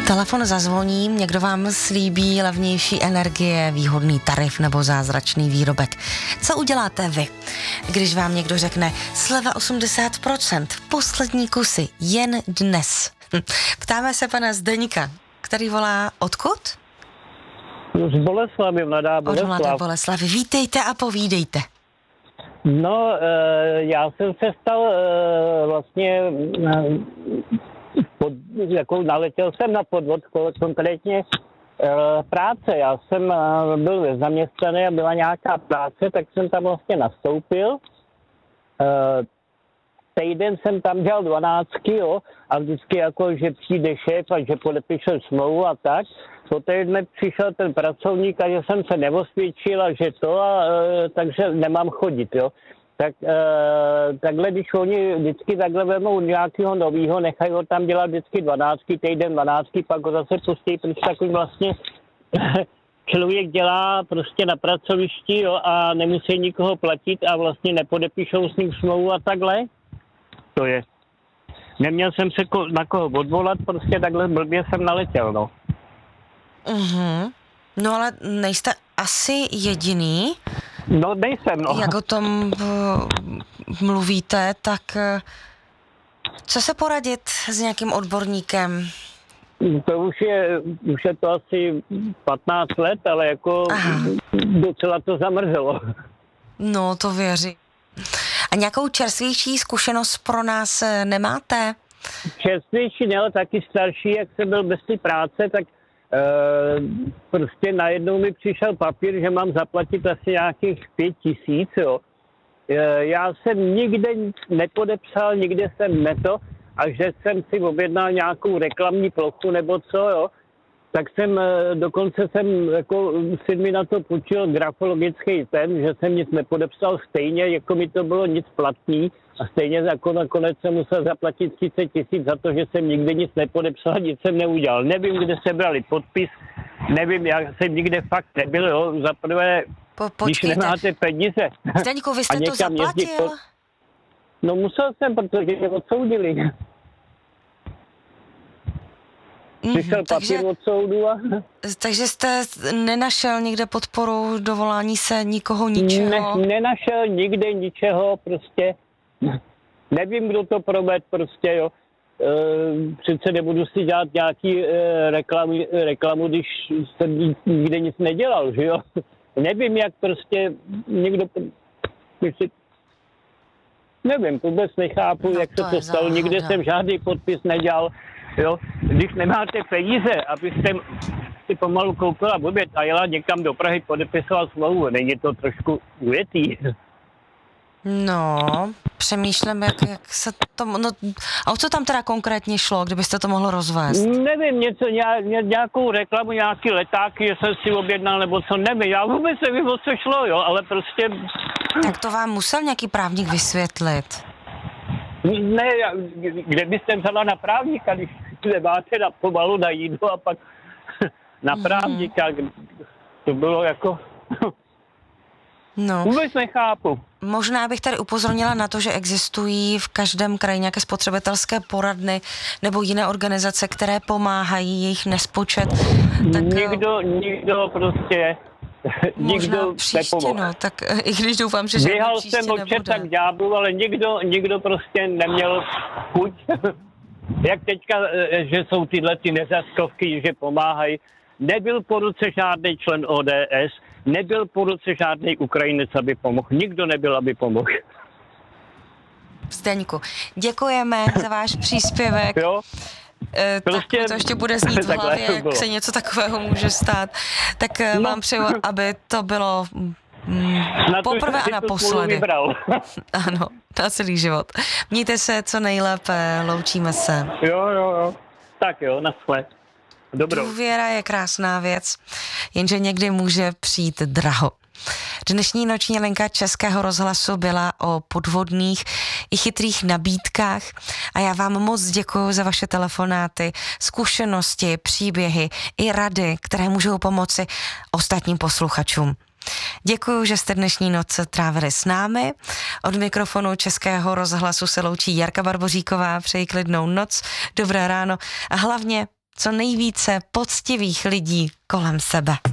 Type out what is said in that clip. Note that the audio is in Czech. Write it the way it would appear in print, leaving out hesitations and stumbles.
Telefon zazvoní, někdo vám slíbí levnější energie, výhodný tarif nebo zázračný výrobek. Co uděláte vy, když vám někdo řekne sleva 80%, poslední kusy, jen dnes? Ptáme se pana Zdeňka, který volá odkud? Z Boleslavy, Mladá Boleslav. Od Mladé Boleslavy. Vítejte a povídejte. No, já jsem se stal vlastně, naletěl jsem na podvod, konkrétně práce. Já jsem byl zaměstnaný a byla nějaká práce, tak jsem tam vlastně nastoupil. Týden jsem tam dělal 12, jo, a vždycky jako, že přijde šéf a že podepíše smlouvu a tak. Poté mi přišel ten pracovník a že jsem se neosvědčil a že to, takže nemám chodit, jo. Tak takhle, když oni vždycky takhle vemou nějakého novýho, nechají ho tam dělat vždycky 12, týden 12, pak ho zase pustí, protože takový vlastně člověk dělá prostě na pracovišti, jo, a nemusí nikoho platit a vlastně nepodepíšou s ním smlouvu a takhle. To je. Neměl jsem se na koho odvolat, prostě takhle blbě jsem naletěl, no. Mhm. No ale nejste asi jediný. No nejsem, no. Jak o tom mluvíte, tak co se poradit s nějakým odborníkem? To už je to asi 15 let, ale jako docela to zamrzelo. No, to věřím. A nějakou čerstvější zkušenost pro nás nemáte? Čerstvější ne, ale taky starší, jak jsem byl bez té práce, tak prostě najednou mi přišel papír, že mám zaplatit asi nějakých 5 000, jo. Já jsem nikde nepodepsal, nikde jsem a že jsem si objednal nějakou reklamní plochu nebo co, jo. Tak dokonce jsem jako si mi na to půjčil grafologický že jsem nic nepodepsal stejně, jako mi to bylo nic platný a stejně jako nakonec jsem musel zaplatit 30 000 za to, že jsem nikdy nic nepodepsal, nic jsem neudělal. Nevím, kde se brali podpis, nevím, já jsem nikde fakt nebyl, jo, za prvé, když nemáte peníze. Zdeňku, vy jste to zaplatil? No musel jsem, protože mě odsoudili. Přišel papír od soudu a... Takže jste nenašel nikde podporu, dovolání se nikoho, ničeho? Nenašel nikde ničeho, prostě nevím, kdo to proved, prostě, jo. Přece nebudu si dělat nějaký reklamu, když jsem nikde nic nedělal, že jo. Nevím, jak prostě někdo... Nevím, vůbec nechápu, jak se to stalo, nikde jsem žádný podpis nedělal. Jo, když nemáte peníze, abyste si pomalu koupila oběd a jela někam do Prahy, podepisoval smlouvu, není to trošku ujetý? No, přemýšlím, jak se to... No, a o co tam teda konkrétně šlo, kdybyste to mohl rozvést? Nevím, nějakou reklamu, nějaký letáky, že jsem si objednal, nebo co, nevím, já vůbec nevím, o co šlo, jo, ale prostě... Tak to vám musel nějaký právník vysvětlit. Ne, kde byste vzala na právníka, když nemáte pomalu na jídlo a pak na právníka, to bylo jako... No. Vůbec nechápu. Možná bych tady upozornila na to, že existují v každém kraji nějaké spotřebitelské poradny nebo jiné organizace, které pomáhají, jejich nespočet. Tak nikdo prostě... Nikdo nepomohl. No, tak i když doufám, že žádný příště nebude. Běhal jsem od tak ďáblu, ale nikdo prostě neměl chuť. Jak teďka, že jsou tyhle ty neziskovky, že pomáhají. Nebyl po ruce žádný člen ODS, nebyl po ruce žádný Ukrajinec, aby pomohl. Nikdo nebyl, aby pomohl. Zdeňku, děkujeme za váš příspěvek. Jo. Prostě, tak to ještě bude znít v hlavě, jak se něco takového může stát. Tak vám přeju, aby to bylo poprvé a naposledy. Ano, na celý život. Mějte se co nejlépe, loučíme se. Jo. Tak jo, naschle. Dobrou. Důvěra je krásná věc, jenže někdy může přijít draho. Dnešní noční linka Českého rozhlasu byla o podvodných i chytrých nabídkách a já vám moc děkuju za vaše telefonáty, zkušenosti, příběhy i rady, které můžou pomoci ostatním posluchačům. Děkuju, že jste dnešní noc trávili s námi. Od mikrofonu Českého rozhlasu se loučí Jarka Barboříková. Přeji klidnou noc, dobré ráno a hlavně co nejvíce poctivých lidí kolem sebe.